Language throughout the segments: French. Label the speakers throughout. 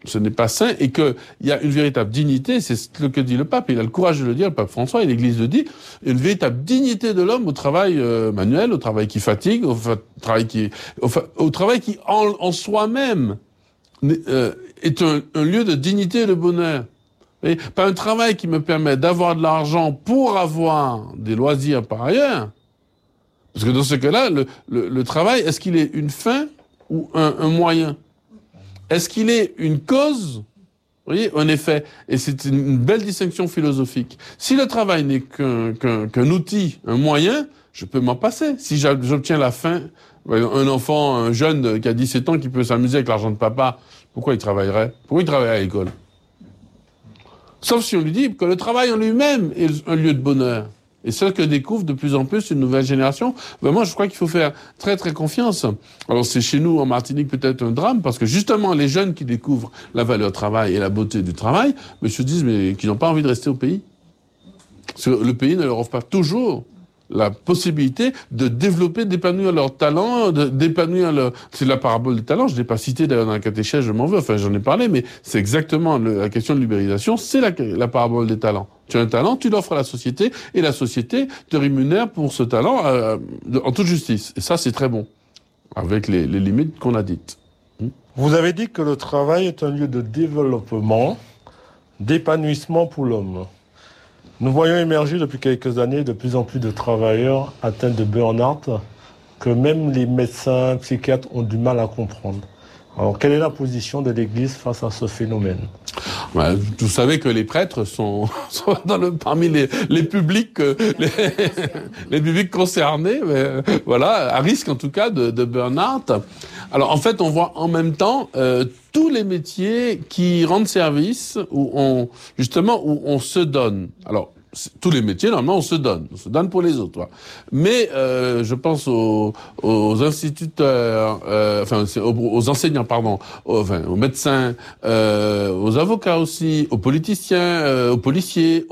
Speaker 1: Ce n'est pas sain et qu'il y a une véritable dignité, c'est ce que dit le pape, il a le courage de le dire, le pape François, et l'Église le dit, une véritable dignité de l'homme au travail manuel, au travail qui fatigue, au travail qui en soi-même est un lieu de dignité et de bonheur. Et pas un travail qui me permet d'avoir de l'argent pour avoir des loisirs par ailleurs. Parce que dans ce cas-là, le travail, est-ce qu'il est une fin ou un moyen ? Est-ce qu'il est une cause, vous voyez, un effet? Et c'est une belle distinction philosophique. Si le travail n'est qu'un outil, un moyen, je peux m'en passer. Si j'obtiens la fin, un enfant, un jeune qui a 17 ans, qui peut s'amuser avec l'argent de papa, pourquoi il travaillerait? Pourquoi il travaillerait à l'école? Sauf si on lui dit que le travail en lui-même est un lieu de bonheur. Et ce que découvre de plus en plus une nouvelle génération, moi je crois qu'il faut faire très très confiance. Alors c'est chez nous en Martinique peut-être un drame, parce que justement les jeunes qui découvrent la valeur travail et la beauté du travail, se disent mais qu'ils n'ont pas envie de rester au pays. Parce que le pays ne leur offre pas toujours la possibilité de développer, d'épanouir leur talent, c'est la parabole des talents, je ne l'ai pas cité d'ailleurs dans la catéchèse, je m'en veux, enfin j'en ai parlé, mais c'est exactement la question de l'ubérisation, c'est la parabole des talents. Tu as un talent, tu l'offres à la société, et la société te rémunère pour ce talent en toute justice. Et ça, c'est très bon, avec les limites qu'on a dites.
Speaker 2: Vous avez dit que le travail est un lieu de développement, d'épanouissement pour l'homme. Nous voyons émerger depuis quelques années de plus en plus de travailleurs atteints de burn-out que même les médecins, psychiatres ont du mal à comprendre. Alors, quelle est la position de l'Église face à ce phénomène ?
Speaker 1: Vous savez que les prêtres sont parmi les publics, les publics concernés, à risque en tout cas de burn-out. Alors en fait, on voit en même temps tous les métiers qui rendent service, où on se donne. Alors tous les métiers, normalement, on se donne pour les autres. Quoi. Mais je pense aux instituteurs, aux enseignants, aux médecins, aux avocats aussi, aux politiciens, aux policiers,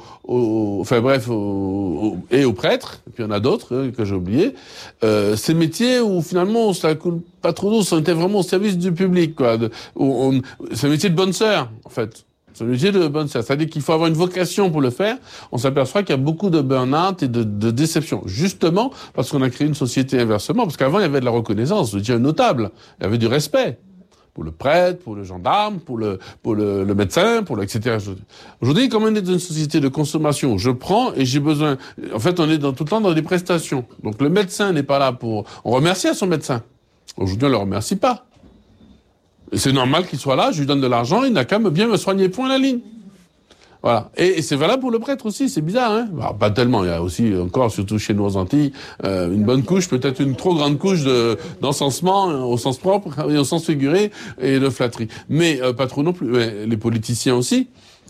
Speaker 1: et aux prêtres. Et puis il y en a d'autres que j'ai oubliés. Ces métiers où finalement ça coule pas trop d'eau, on était vraiment au service du public. Quoi. C'est un métier de bonne sœur, en fait. C'est un métier de bonne sœur. C'est-à-dire qu'il faut avoir une vocation pour le faire. On s'aperçoit qu'il y a beaucoup de burn-out et de déception. Justement, parce qu'on a créé une société inversement. Parce qu'avant, il y avait de la reconnaissance, je dirais notable. Il y avait du respect. Pour le prêtre, pour le gendarme, pour le médecin, etc. Aujourd'hui, comme on est dans une société de consommation, je prends et j'ai besoin... En fait, on est tout le temps dans des prestations. Donc le médecin n'est pas là pour... On remercie à son médecin. Aujourd'hui, on ne le remercie pas. Et c'est normal qu'il soit là, je lui donne de l'argent, il n'a qu'à bien me soigner, point à la ligne. Voilà. Et c'est valable pour le prêtre aussi, c'est bizarre, hein. Alors, pas tellement, il y a aussi encore, surtout chez nous aux Antilles, une bonne couche, peut-être une trop grande couche d'encensement, au sens propre et au sens figuré, et de flatterie. Mais pas trop non plus. Mais les politiciens aussi.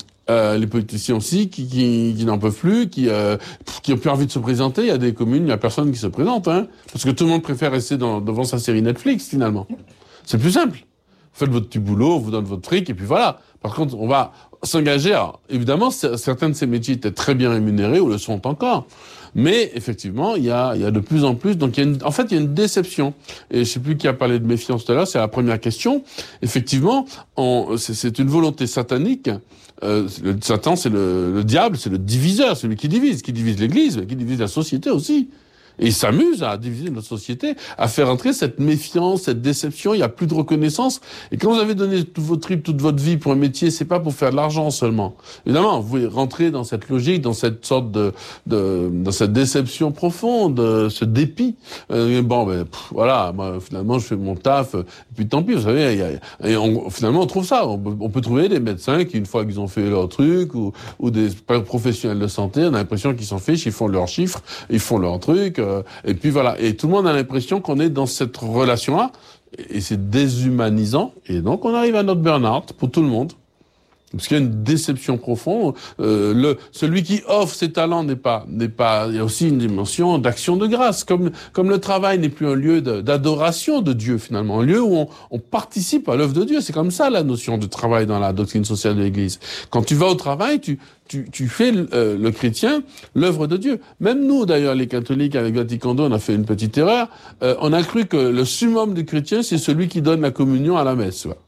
Speaker 1: Qui n'en peuvent plus, qui ont plus envie de se présenter. Il y a des communes, il y a personne qui se présente, hein. Parce que tout le monde préfère rester devant sa série Netflix, finalement. C'est plus simple. Faites votre petit boulot, on vous donne votre fric, et puis voilà. Par contre, on va s'engager. Alors, évidemment, certains de ces métiers étaient très bien rémunérés, ou le sont encore. Mais, effectivement, il y a de plus en plus. Donc, il y a une déception. Et je sais plus qui a parlé de méfiance tout à l'heure, c'est la première question. Effectivement, c'est une volonté satanique. Satan, c'est le diable, c'est le diviseur, celui qui divise l'Église, mais qui divise la société aussi. Et il s'amuse à diviser notre société, à faire entrer cette méfiance, cette déception, il n'y a plus de reconnaissance. Et quand vous avez donné tous vos tripes, toute votre vie pour un métier, c'est pas pour faire de l'argent seulement. Évidemment, vous pouvez rentrer dans cette logique, dans cette sorte dans cette déception profonde, ce dépit. Voilà, moi, finalement, je fais mon taf, et puis tant pis, vous savez, finalement, on trouve ça. On peut trouver des médecins qui, une fois qu'ils ont fait leur truc, ou des professionnels de santé, on a l'impression qu'ils s'en fichent, ils font leurs chiffres, ils font leur truc, et puis voilà. Et tout le monde a l'impression qu'on est dans cette relation-là, et c'est déshumanisant, et donc on arrive à notre burn-out pour tout le monde. Parce qu'il y a une déception profonde. Celui qui offre ses talents n'est pas. Il y a aussi une dimension d'action de grâce. Comme le travail n'est plus un lieu d'adoration de Dieu finalement, un lieu où on participe à l'œuvre de Dieu. C'est comme ça la notion de travail dans la doctrine sociale de l'Église. Quand tu vas au travail, tu fais le chrétien l'œuvre de Dieu. Même nous d'ailleurs, les catholiques avec Vatican II, on a fait une petite erreur. On a cru que le summum du chrétien, c'est celui qui donne la communion à la messe. Ouais.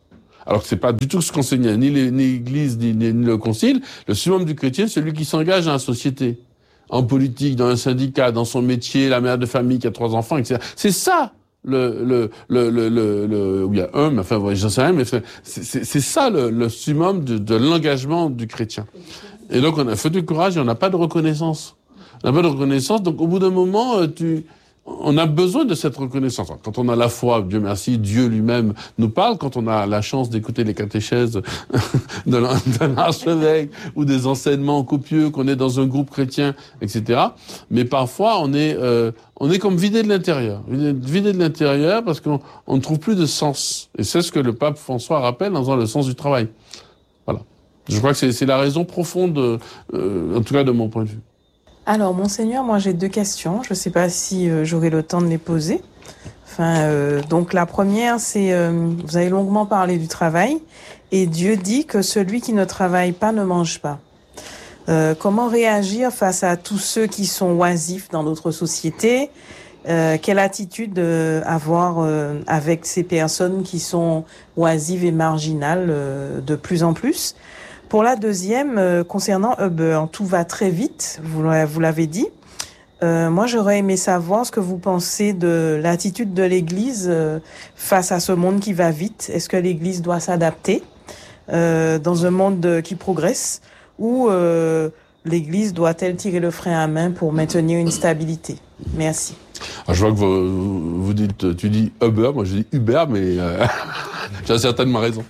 Speaker 1: Alors que c'est pas du tout ce qu'enseignait ni l'Église ni le Concile. Le summum du chrétien, c'est celui qui s'engage dans la société, en politique, dans un syndicat, dans son métier, la mère de famille qui a 3 enfants, etc. C'est ça où il y a un, mais enfin, ouais, j'en sais rien, mais c'est ça le summum de l'engagement du chrétien. Et donc, on a fait du courage et on n'a pas de reconnaissance. On n'a pas de reconnaissance, donc au bout d'un moment, on a besoin de cette reconnaissance. Quand on a la foi, Dieu merci, Dieu lui-même nous parle. Quand on a la chance d'écouter les catéchèses d'un archevêque ou des enseignements copieux, qu'on est dans un groupe chrétien, etc. Mais parfois, on est comme vidé de l'intérieur. Vidé de l'intérieur parce qu'on ne trouve plus de sens. Et c'est ce que le pape François rappelle en disant le sens du travail. Voilà. Je crois que c'est la raison profonde, en tout cas de mon point de vue.
Speaker 3: Alors, Monseigneur, moi j'ai 2 questions. Je ne sais pas si j'aurai le temps de les poser. Donc la première, c'est, vous avez longuement parlé du travail, et Dieu dit que celui qui ne travaille pas ne mange pas. Comment réagir face à tous ceux qui sont oisifs dans notre société? Quelle attitude avoir avec ces personnes qui sont oisives et marginales de plus en plus? Pour la deuxième, concernant Uber, tout va très vite, vous l'avez dit. Moi, j'aurais aimé savoir ce que vous pensez de l'attitude de l'Église face à ce monde qui va vite. Est-ce que l'Église doit s'adapter dans un monde qui progresse, ou l'Église doit-elle tirer le frein à main pour maintenir une stabilité? Merci.
Speaker 1: Alors, je vois que tu dis Uber, moi je dis Uber, mais tu as certainement raison.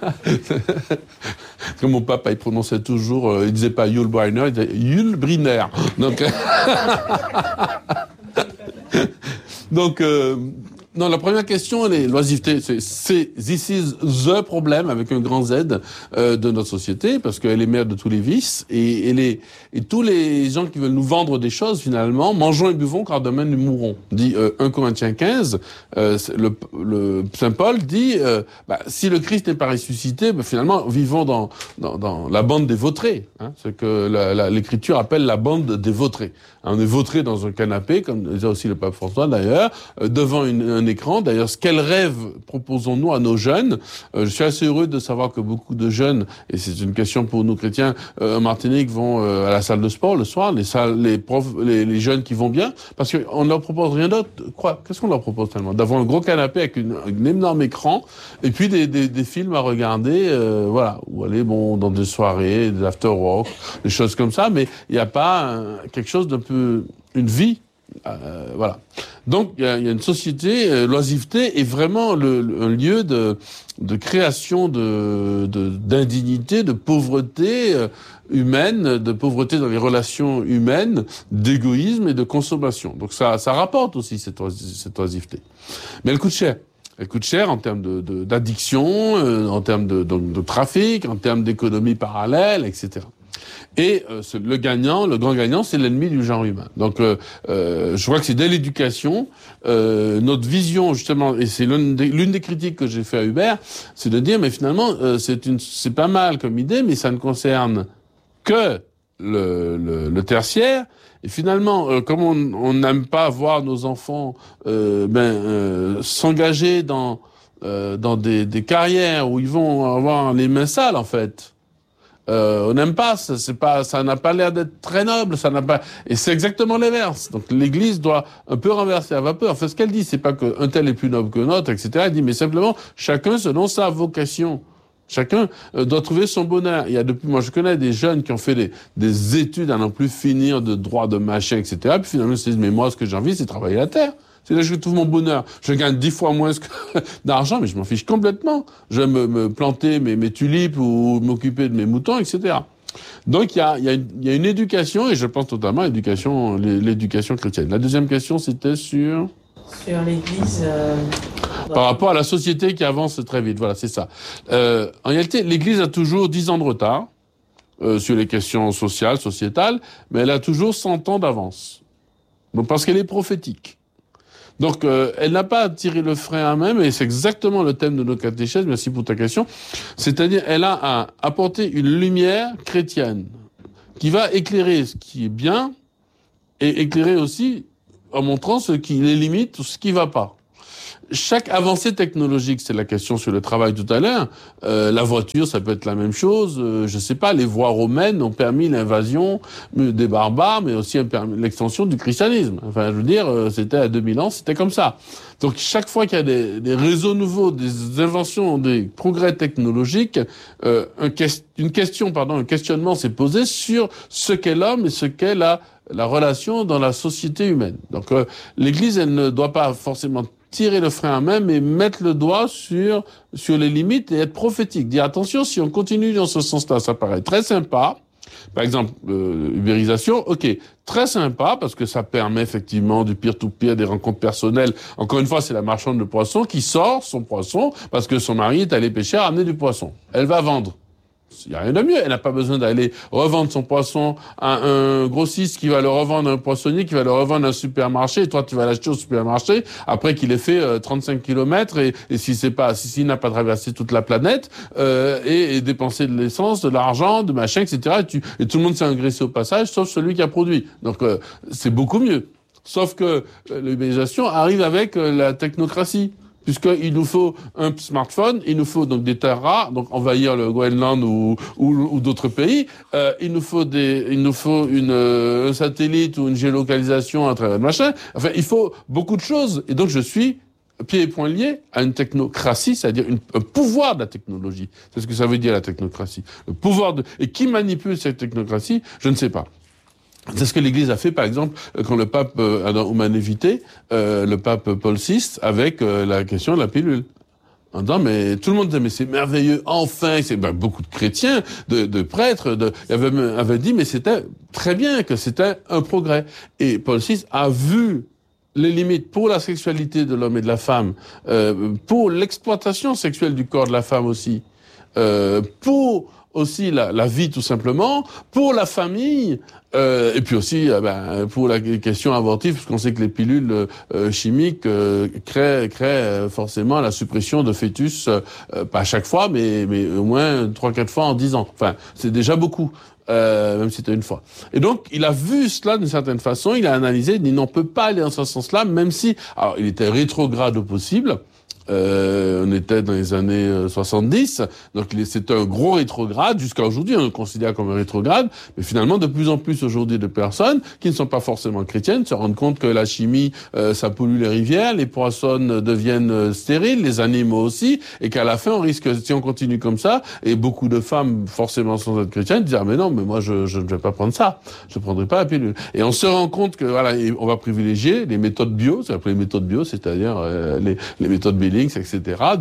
Speaker 1: Comme mon papa, il prononçait toujours, il disait pas Yul Brynner, il disait Yul Brynner. Donc, non, la première question, les l'oisiveté, this is the problème avec un grand Z de notre société, parce qu'elle est mère de tous les vices, et tous les gens qui veulent nous vendre des choses, finalement, mangeons et buvons car demain nous mourrons. Dit 1 Corinthiens 15, le Saint Paul dit, si le Christ n'est pas ressuscité, finalement, vivons dans la bande des vautrés, hein, ce que l'Écriture appelle la bande des vautrés. On est vautré dans un canapé, comme disait aussi le pape François d'ailleurs, devant un écran. D'ailleurs, quel rêve proposons-nous à nos jeunes? Je suis assez heureux de savoir que beaucoup de jeunes, et c'est une question pour nous chrétiens, en Martinique, vont à la salle de sport le soir, les jeunes qui vont bien, parce qu'on ne leur propose rien d'autre. Qu'est-ce qu'on leur propose tellement? D'avoir un gros canapé avec un énorme écran, et puis des films à regarder, voilà, ou aller dans des soirées, des after-work, des choses comme ça, mais il n'y a pas quelque chose d'un peu une vie, voilà. Donc il y a une société, l'oisiveté est vraiment un lieu de création d'indignité, de pauvreté humaine, de pauvreté dans les relations humaines, d'égoïsme et de consommation. Donc ça rapporte aussi cette oisiveté. Mais elle coûte cher. Elle coûte cher en termes d'addiction, en termes de trafic, en termes d'économie parallèle, etc. Et le grand gagnant, c'est l'ennemi du genre humain. Donc, je crois que c'est dès l'éducation, notre vision justement, et c'est l'une des critiques que j'ai fait à Hubert, c'est de dire, mais finalement, c'est pas mal comme idée, mais ça ne concerne que le tertiaire. Et finalement, comme on n'aime pas voir nos enfants s'engager dans des carrières où ils vont avoir les mains sales, en fait. On n'aime pas, ça n'a pas l'air d'être très noble, et c'est exactement l'inverse. Donc l'Église doit un peu renverser la vapeur. Enfin, ce qu'elle dit, c'est pas qu'un tel est plus noble que l'autre, etc. Elle dit, mais simplement, chacun selon sa vocation. Chacun doit trouver son bonheur. Moi, je connais des jeunes qui ont fait des études à n'en plus finir de droit, de machin, etc. Puis finalement, ils se disent, mais moi, ce que j'ai envie, c'est travailler la terre. C'est là que je trouve mon bonheur. Je gagne 10 fois moins d'argent, mais je m'en fiche complètement. Je vais me planter mes tulipes ou m'occuper de mes moutons, etc. Donc, il y a une éducation, et je pense totalement à l'éducation chrétienne. La deuxième question, c'était sur
Speaker 3: l'Église.
Speaker 1: Par rapport à la société qui avance très vite. Voilà, c'est ça. En réalité, l'Église a toujours 10 ans de retard sur les questions sociales, sociétales, mais elle a toujours 100 ans d'avance. Donc, parce qu'elle est prophétique. Donc, elle n'a pas tiré le frein à main, mais c'est exactement le thème de nos catéchèses. Merci pour ta question. C'est-à-dire, elle a apporté une lumière chrétienne qui va éclairer ce qui est bien et éclairer aussi en montrant ce qui les limites ou ce qui va pas. chaque avancée technologique, c'est la question sur le travail tout à l'heure. La voiture, ça peut être la même chose. Je sais pas, les voies romaines ont permis l'invasion des barbares, mais aussi l'extension du christianisme. Enfin, je veux dire, c'était à 2000 ans, c'était comme ça. Donc, chaque fois qu'il y a des réseaux nouveaux, des inventions, des progrès technologiques, un questionnement s'est posé sur ce qu'est l'homme et ce qu'est la relation dans la société humaine. Donc, l'Église, elle ne doit pas forcément tirer le frein à main, mais mettre le doigt sur les limites et être prophétique. Dire attention, si on continue dans ce sens-là, ça paraît très sympa. Par exemple, ubérisation, ok, très sympa, parce que ça permet effectivement du peer-to-peer, des rencontres personnelles. Encore une fois, c'est la marchande de poissons qui sort son poisson parce que son mari est allé pêcher, ramener du poisson. Elle va vendre. Il n'y a rien de mieux. Elle n'a pas besoin d'aller revendre son poisson à un grossiste qui va le revendre à un poissonnier, qui va le revendre à un supermarché, et toi, tu vas l'acheter au supermarché après qu'il ait fait 35 kilomètres et s'il n'a pas traversé toute la planète, et dépenser de l'essence, de l'argent, de machin, etc. Et tout le monde s'est engraissé au passage, sauf celui qui a produit. Donc, c'est beaucoup mieux. Sauf que l'ubérisation arrive avec la technocratie. Puisqu'il nous faut un smartphone, il nous faut donc des terres rares, donc envahir le Groenland ou d'autres pays. Il nous faut un satellite ou une géolocalisation à travers le machin. Enfin, il faut beaucoup de choses. Et donc, je suis pieds et poings liés à une technocratie, c'est-à-dire un pouvoir de la technologie. C'est ce que ça veut dire, la technocratie. Le pouvoir et qui manipule cette technocratie, je ne sais pas. C'est ce que l'Église a fait, par exemple, quand le pape Adam Humanévité, le pape Paul VI, avec la question de la pilule. En disant, mais tout le monde disait, mais c'est merveilleux, enfin, beaucoup de chrétiens, de prêtres, avaient dit, mais c'était très bien, que c'était un progrès. Et Paul VI a vu les limites pour la sexualité de l'homme et de la femme, pour l'exploitation sexuelle du corps de la femme aussi, pour aussi la vie tout simplement, pour la famille, et puis aussi pour la question abortive, parce qu'on sait que les pilules chimiques créent forcément la suppression de fœtus, pas à chaque fois, mais au moins 3-4 fois en 10 ans. Enfin, c'est déjà beaucoup. Même si c'était une fois. Et donc, il a vu cela d'une certaine façon, il a analysé, il dit non, on peut pas aller dans ce sens-là, même si, alors, il était rétrograde au possible. On était dans les années 70, donc c'était un gros rétrograde. Jusqu'à aujourd'hui, on le considère comme un rétrograde, mais finalement, de plus en plus aujourd'hui de personnes qui ne sont pas forcément chrétiennes se rendent compte que la chimie, ça pollue les rivières, les poissons deviennent stériles, les animaux aussi, et qu'à la fin, on risque, si on continue comme ça, et beaucoup de femmes, forcément sans être chrétiennes, disent, ah mais non, mais moi je ne vais pas prendre ça, je prendrai pas la pilule. Et on se rend compte que voilà, on va privilégier les méthodes bio, c'est appelé les méthodes bio, c'est-à-dire les méthodes etc.,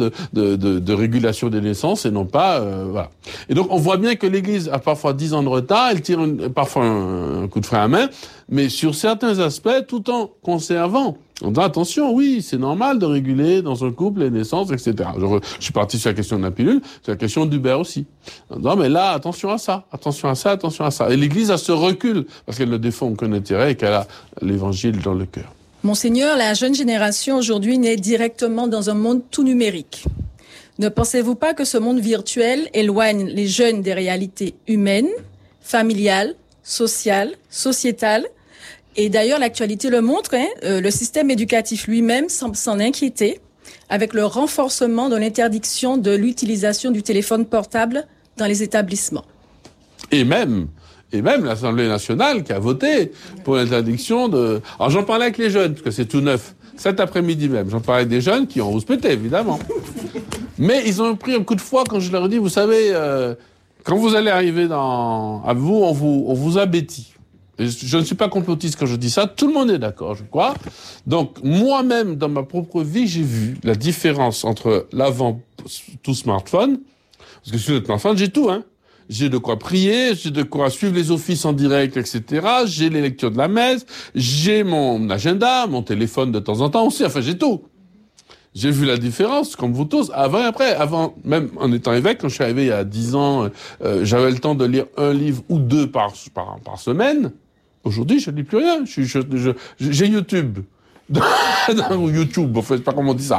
Speaker 1: de régulation des naissances et non pas, voilà. Et donc, on voit bien que l'Église a parfois 10 ans de retard, elle tire parfois un coup de frein à main, mais sur certains aspects, tout en conservant, en disant attention, oui, c'est normal de réguler dans un couple les naissances, etc. Je suis parti sur la question de la pilule, sur la question d'Uber aussi. En disant, mais là, attention à ça, attention à ça, attention à ça. Et l'Église a ce recul, parce qu'elle ne défend aucun intérêt et qu'elle a l'Évangile dans le cœur.
Speaker 4: Monseigneur, la jeune génération aujourd'hui naît directement dans un monde tout numérique. Ne pensez-vous pas que ce monde virtuel éloigne les jeunes des réalités humaines, familiales, sociales, sociétales? Et d'ailleurs, l'actualité le montre, le système éducatif lui-même semble s'en inquiéter avec le renforcement de l'interdiction de l'utilisation du téléphone portable dans les établissements.
Speaker 1: Et même l'Assemblée nationale qui a voté pour l'interdiction de... Alors j'en parlais avec les jeunes, parce que c'est tout neuf. Cet après-midi même, j'en parlais avec des jeunes qui ont rouspété, évidemment. Mais ils ont pris un coup de foi quand je leur ai dit, vous savez, quand vous allez arriver à vous, on vous abétit. Et je ne suis pas complotiste quand je dis ça, tout le monde est d'accord, je crois. Donc, moi-même, dans ma propre vie, j'ai vu la différence entre l'avant tout smartphone, parce que sur le smartphone, j'ai tout, hein. J'ai de quoi prier, j'ai de quoi suivre les offices en direct, etc. J'ai les lectures de la messe, j'ai mon agenda, mon téléphone de temps en temps aussi, enfin j'ai tout. J'ai vu la différence, comme vous tous, avant et après. Avant, même en étant évêque, quand je suis arrivé il y a 10 ans, j'avais le temps de lire un livre ou deux par semaine. Aujourd'hui, je ne lis plus rien. J'ai YouTube. Dans YouTube, en fait, je sais pas comment on dit ça.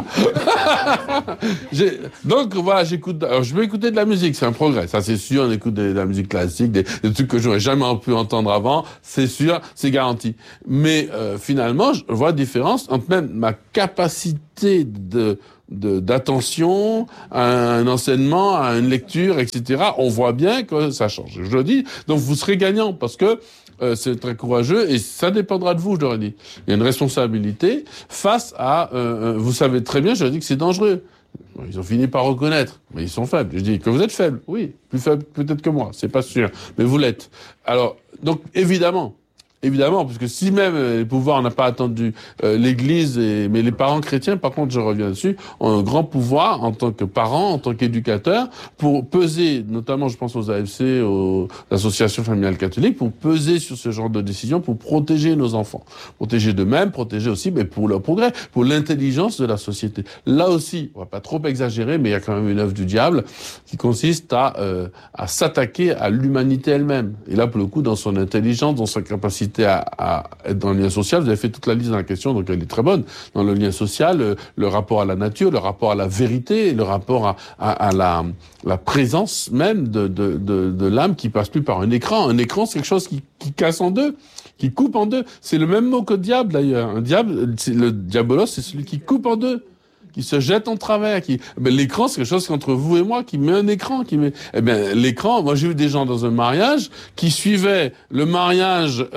Speaker 1: Donc voilà, j'écoute. Alors, je peux écouter de la musique, c'est un progrès. Ça, c'est sûr. On écoute de la musique classique, des trucs que j'aurais jamais pu entendre avant. C'est sûr, c'est garanti. Mais finalement, je vois la différence entre même ma capacité d'attention à un enseignement, à une lecture, etc. On voit bien que ça change. Je le dis. Donc vous serez gagnant parce que c'est très courageux et ça dépendra de vous, je leur ai dit. Il y a une responsabilité face à... vous savez très bien, je leur ai dit que c'est dangereux. Ils ont fini par reconnaître, mais ils sont faibles. Je dis que vous êtes faibles, oui, plus faibles peut-être que moi, c'est pas sûr, mais vous l'êtes. Alors, donc évidemment, parce que si même les pouvoirs n'ont pas attendu l'Église, mais les parents chrétiens, par contre, je reviens dessus, ont un grand pouvoir en tant que parents, en tant qu'éducateurs, pour peser, notamment je pense aux AFC, aux associations familiales catholiques, pour peser sur ce genre de décision, pour protéger nos enfants. Protéger d'eux-mêmes, protéger aussi, mais pour leur progrès, pour l'intelligence de la société. Là aussi, on va pas trop exagérer, mais il y a quand même une œuvre du diable qui consiste à s'attaquer à l'humanité elle-même. Et là, pour le coup, dans son intelligence, dans sa capacité à être dans le lien social. Vous avez fait toute la liste dans la question, donc elle est très bonne. Dans le lien social, le rapport à la nature, le rapport à la vérité, le rapport à la présence même de l'âme qui passe plus par un écran. Un écran, c'est quelque chose qui casse en deux, qui coupe en deux. C'est le même mot que diable, d'ailleurs. Un diable, le diabolos, c'est celui qui coupe en deux, qui se jette en travers, l'écran, c'est quelque chose entre vous et moi, qui met un écran, l'écran, moi j'ai vu des gens dans un mariage, qui suivaient le mariage,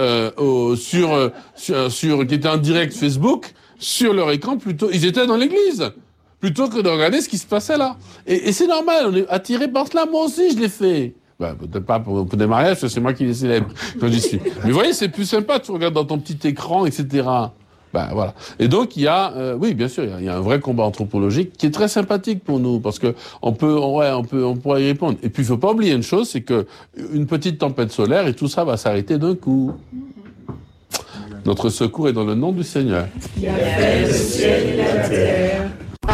Speaker 1: qui était en direct Facebook, sur leur écran plutôt, ils étaient dans l'église, plutôt que de regarder ce qui se passait là. Et c'est normal, on est attiré par cela, moi aussi je l'ai fait. Peut-être pas pour des mariages, c'est moi qui les célèbre quand j'y suis. Mais vous voyez, c'est plus sympa, tu regardes dans ton petit écran, etc. Voilà. Et donc il y a, oui, bien sûr, il y a un vrai combat anthropologique qui est très sympathique pour nous parce que on pourrait y répondre. Et puis il faut pas oublier une chose, c'est que une petite tempête solaire et tout ça va s'arrêter d'un coup. Notre secours est dans le nom du Seigneur.
Speaker 5: Qui a fait le ciel et la terre.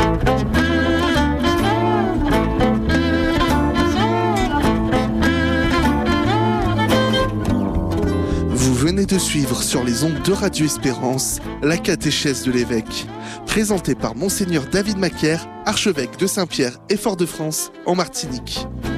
Speaker 6: Vous venez de suivre sur les ondes de Radio Espérance la catéchèse de l'évêque, présentée par Monseigneur David Macaire, archevêque de Saint-Pierre et Fort-de-France en Martinique.